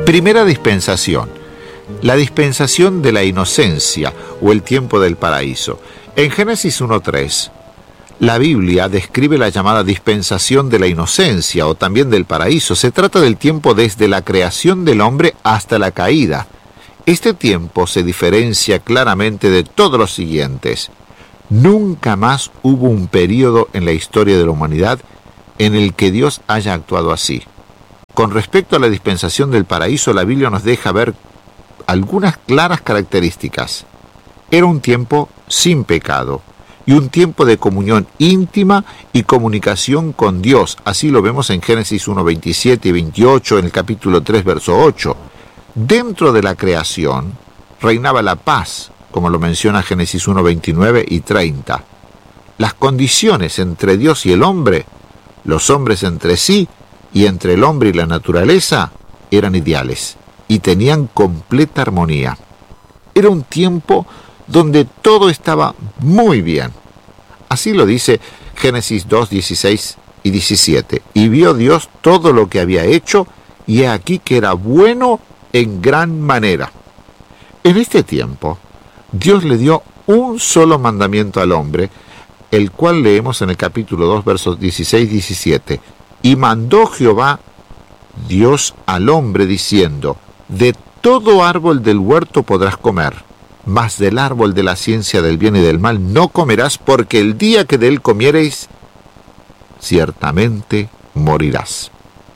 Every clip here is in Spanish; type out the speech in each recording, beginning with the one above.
Primera dispensación, la dispensación de la inocencia o el tiempo del paraíso. En Génesis 1:3, la Biblia describe la llamada dispensación de la inocencia o también del paraíso. Se trata del tiempo desde la creación del hombre hasta la caída. Este tiempo se diferencia claramente de todos los siguientes. Nunca más hubo un período en la historia de la humanidad en el que Dios haya actuado así. Con respecto a la dispensación del paraíso, la Biblia nos deja ver algunas claras características. Era un tiempo sin pecado y un tiempo de comunión íntima y comunicación con Dios. Así lo vemos en Génesis 1:27 y 28, en el capítulo 3, verso 8. Dentro de la creación reinaba la paz, como lo menciona Génesis 1:29 y 30. Las condiciones entre Dios y el hombre, los hombres entre sí y entre el hombre y la naturaleza, eran ideales y tenían completa armonía. Era un tiempo donde todo estaba muy bien. Así lo dice Génesis 2:16 y 17. Y vio Dios todo lo que había hecho, y he aquí que era bueno en gran manera. En este tiempo, Dios le dio un solo mandamiento al hombre, el cual leemos en el capítulo 2, versos 16 y 17. Y mandó Jehová Dios al hombre diciendo: de todo árbol del huerto podrás comer, mas del árbol de la ciencia del bien y del mal no comerás, porque el día que de él comiereis, ciertamente morirás.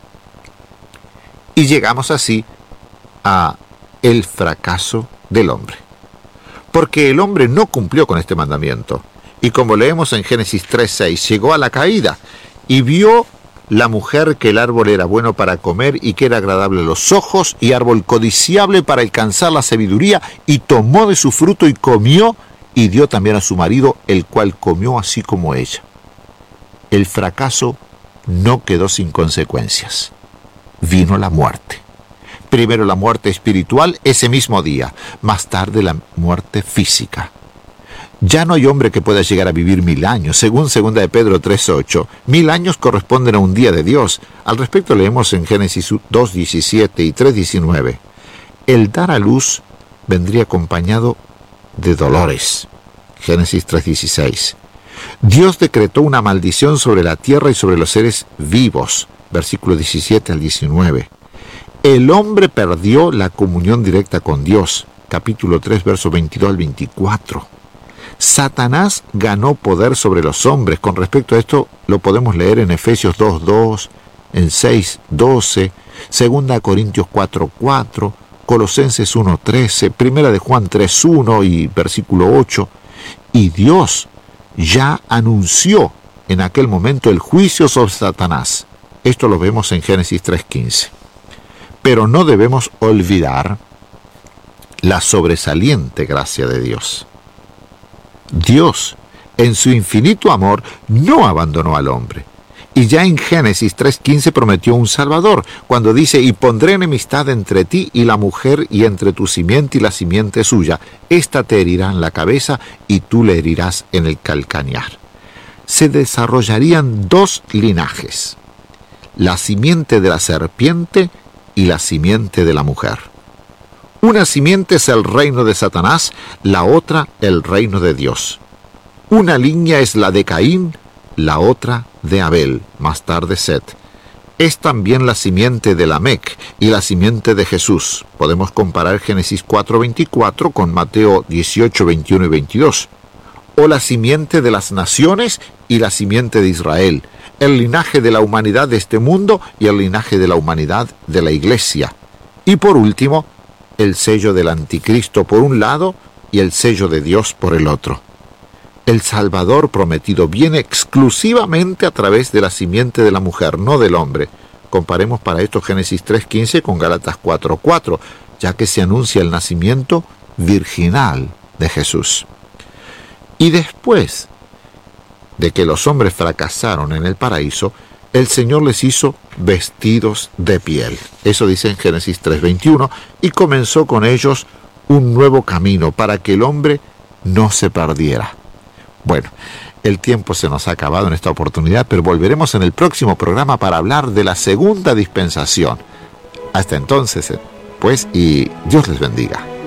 Y llegamos así a el fracaso del hombre, porque el hombre no cumplió con este mandamiento. Y como leemos en Génesis 3:6, llegó a la caída y vio la mujer que el árbol era bueno para comer y que era agradable a los ojos y árbol codiciable para alcanzar la sabiduría, y tomó de su fruto y comió y dio también a su marido, el cual comió así como ella. El fracaso no quedó sin consecuencias. Vino la muerte. Primero la muerte espiritual ese mismo día, más tarde la muerte física. Ya no hay hombre que pueda llegar a vivir 1000 años. Según 2 de Pedro 3:8, 1000 años corresponden a un día de Dios. Al respecto leemos en Génesis 2:17 y 3:19. El dar a luz vendría acompañado de dolores. Génesis 3:16. Dios decretó una maldición sobre la tierra y sobre los seres vivos. Versículo 17 al 19. El hombre perdió la comunión directa con Dios. Capítulo 3, verso 22 al 24. Satanás ganó poder sobre los hombres. Con respecto a esto lo podemos leer en Efesios 2:2, en 6:12, 2 Corintios 4:4, Colosenses 1:13, 1 de Juan 3:1 y versículo 8. Y Dios ya anunció en aquel momento el juicio sobre Satanás. Esto lo vemos en Génesis 3:15. Pero no debemos olvidar la sobresaliente gracia de Dios. Dios, en su infinito amor, no abandonó al hombre. Y ya en Génesis 3:15 prometió un Salvador, cuando dice: y pondré enemistad entre ti y la mujer, y entre tu simiente y la simiente suya. Esta te herirá en la cabeza, y tú le herirás en el calcañar. Se desarrollarían 2 linajes: la simiente de la serpiente y la simiente de la mujer. Una simiente es el reino de Satanás, la otra el reino de Dios. Una línea es la de Caín, la otra de Abel, más tarde Set. Es también la simiente de Lamec y la simiente de Jesús. Podemos comparar Génesis 4:24 con Mateo 18:21 y 22. O la simiente de las naciones y la simiente de Israel, el linaje de la humanidad de este mundo y el linaje de la humanidad de la iglesia. Y por último, el sello del anticristo por un lado y el sello de Dios por el otro. El Salvador prometido viene exclusivamente a través de la simiente de la mujer, no del hombre. Comparemos para esto Génesis 3:15 con Gálatas 4:4, ya que se anuncia el nacimiento virginal de Jesús. Y después de que los hombres fracasaron en el paraíso, el Señor les hizo vestidos de piel. Eso dice en Génesis 3:21, y comenzó con ellos un nuevo camino para que el hombre no se perdiera. Bueno, el tiempo se nos ha acabado en esta oportunidad, pero volveremos en el próximo programa para hablar de la segunda dispensación. Hasta entonces, pues, y Dios les bendiga.